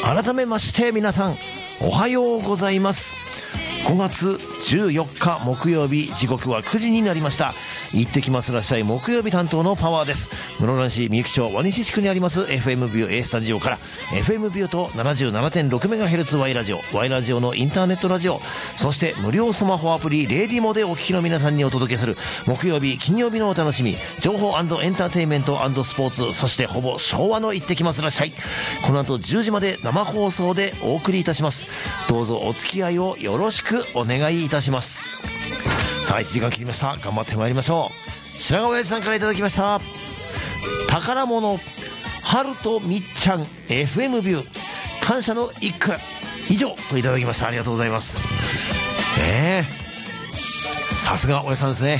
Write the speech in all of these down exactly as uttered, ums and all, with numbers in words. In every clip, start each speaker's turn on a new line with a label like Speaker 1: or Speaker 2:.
Speaker 1: 改めまして皆さんおはようございます。ごがつじゅうよっか木曜日、時刻はくじになりました。行ってきますらっしゃい木曜日担当のパワーです。室蘭市みゆき町輪西地区にあります エフエム ビュー A スタジオから エフエム ビュー と ななじゅうななてんろくメガヘルツ Y ラジオ Y ラジオのインターネットラジオ、そして無料スマホアプリレディモでお聞きの皆さんにお届けする木曜日金曜日のお楽しみ、情報&エンターテインメント&スポーツ、そしてほぼ昭和の行ってきますらっしゃい。この後じゅうじまで生放送でお送りいたします。どうぞお付き合いをよろしくお願いいたします。さあいちじかん切りました。頑張ってまいりましょう。白髪親父さんからいただきました。宝物春とみっちゃん エフエム ビュー感謝の一句以上といただきました。ありがとうございます。ねえ、さすが親さんですね。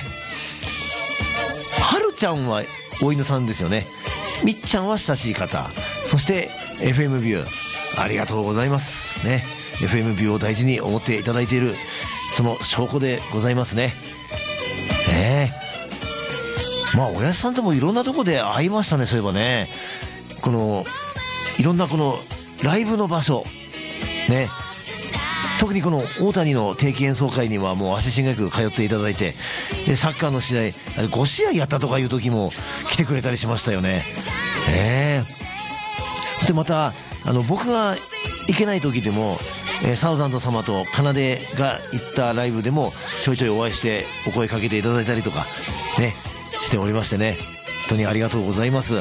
Speaker 1: 春ちゃんはお犬さんですよね。みっちゃんは親しい方、そして エフエム ビューありがとうございますね。 エフエム ビューを大事に思っていただいているその証拠でございますね。ねえ、まあ親父さんともいろんなとこで会いましたね。そういえばね、このいろんなこのライブの場所ね、特にこの大谷の定期演奏会にはもう足しげく通っていただいて、でサッカーの試合あれごしあいやったとかいう時も来てくれたりしましたよね。ええ、そしてまたあの僕が行けない時でも、えー、サウザンド様と奏でが行ったライブでもちょいちょいお会いしてお声かけていただいたりとかねしておりましてね、本当にありがとうございます。い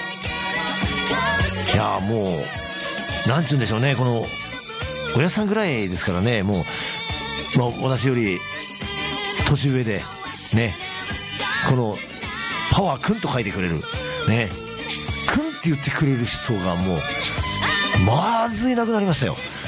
Speaker 1: やもうなんちゅうんでしょうね、この親さんぐらいですからね、もう、まあ、私より年上でね、このパワーくんと書いてくれるね、くんって言ってくれる人がもうまずいなくなりましたよ。